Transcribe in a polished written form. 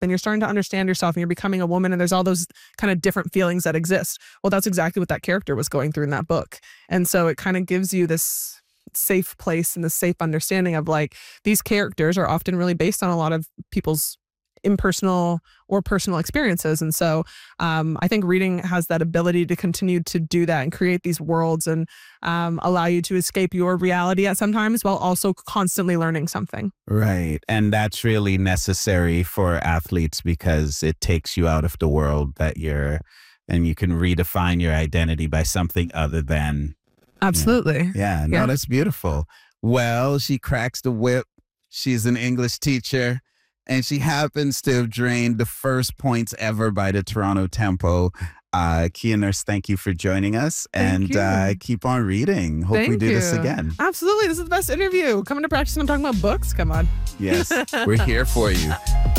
and you're starting to understand yourself and you're becoming a woman, and there's all those kind of different feelings that exist. Well, that's exactly what that character was going through in that book. And so it kind of gives you this safe place and the safe understanding of like, these characters are often really based on a lot of people's impersonal or personal experiences. And so I think reading has that ability to continue to do that and create these worlds and allow you to escape your reality at sometimes while also constantly learning something. Right. And that's really necessary for athletes because it takes you out of the world that you're, and you can redefine your identity by something other than. Absolutely. Yeah. No, that's beautiful. Well, she cracks the whip. She's an English teacher. And she happens to have drained the first points ever by the Toronto Tempo. Kia Nurse, thank you for joining us. Thank and you. keep on reading. Hope we do this again. Absolutely. This is the best interview. Coming to practice and I'm talking about books. Come on. Yes, we're here for you.